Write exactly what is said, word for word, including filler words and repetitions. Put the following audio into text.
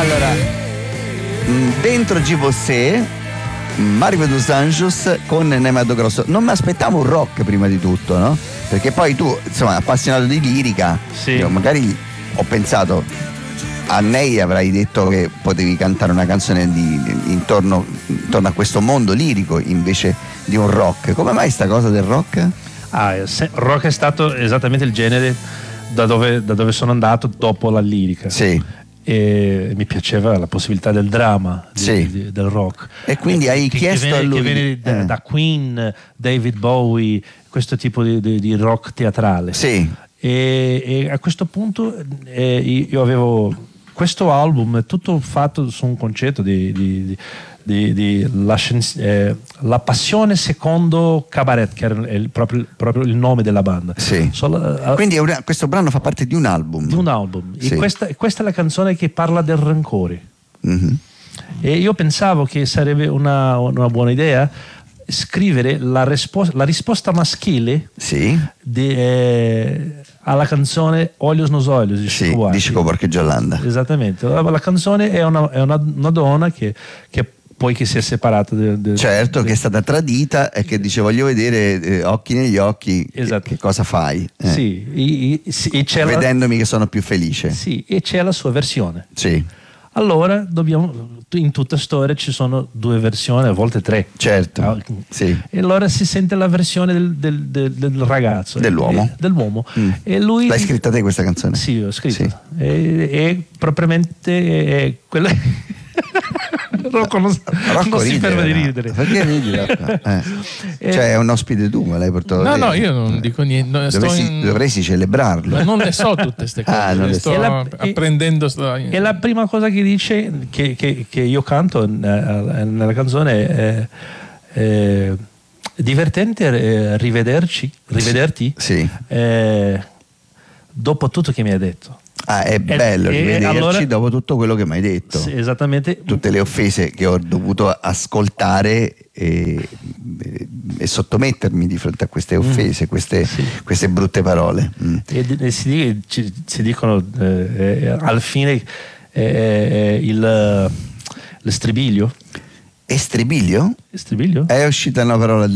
Allora, dentro G Você, Mario dos Anjos con Nemado Grosso. Non mi aspettavo un rock prima di tutto, no? Perché poi tu, insomma, appassionato di lirica, Sì. io magari ho pensato a Ney, avrai detto che potevi cantare una canzone di, intorno, intorno a questo mondo lirico invece di un rock. Come mai sta cosa del rock? Ah, se- rock è stato esattamente il genere da dove, da dove sono andato dopo la lirica. Sì. E mi piaceva la possibilità del dramma, di- Sì. di- del rock. E quindi hai che, chiesto che viene, a lui che viene da, eh. da Queen, David Bowie, questo tipo di, di- di rock teatrale. Sì. E, e a questo punto eh, io avevo questo album è tutto fatto su un concetto di, di, di, di, di la, scienz- eh, la passione secondo Cabaret, che era il, proprio, proprio il nome della banda. Sì. Solo, eh, Quindi è una- questo brano fa parte di un album. di un album. Sì. E questa, questa è la canzone che parla del rancore. Mhm. E io pensavo che sarebbe una, una buona idea scrivere la, rispo- la risposta maschile Sì. di, eh, alla canzone Olhos nos Olhos di Sì, Chico Buarque. di Chico Buarque Giallanda. Esattamente. La, la canzone è una, è una, una donna che, che poi che si è separata de- de- Certo, de- che è stata tradita e che dice voglio vedere eh, occhi negli occhi che, Esatto. che cosa fai. eh. sì, e, e- sì, e c'è la, Vedendomi che sono più felice. sì, e c'è la sua versione. Sì, Allora dobbiamo, in tutta storia ci sono due versioni, a volte tre. certo. Ah, Sì. E allora si sente la versione del, del- del- del ragazzo, Dell'uomo. eh, dell'uomo. Mm. E lui, L'hai scritta te questa canzone? Sì, ho scritto. Sì. E, e propriamente è quella. Rocco non, Rocco non si ride, ferma di no? ridere. Perché ridi, Rocco? Eh. Eh, Cioè è un ospite tu, me l'hai portato No, te. no, io non dico niente. no, sto Dovresti, in- dovresti celebrarlo. Ma non le so tutte queste cose. Ah, non le le sto so. E la- apprendendo. sto- E la prima cosa che dice, che, che- che io canto eh, nella canzone è, è divertente eh, rivederci, rivederti Sì. eh, dopo tutto che mi hai detto. Ah, è bello e rivederci allora- dopo tutto quello che mi hai detto. Sì, esattamente. Tutte le offese che ho dovuto ascoltare e, e sottomettermi di fronte a queste offese, queste, Sì. queste brutte parole. Mm. E, e si, di- ci- si dicono eh, eh, al fine eh, eh, il, lo stribilio. E stribilio? Stribilio? È uscita una parola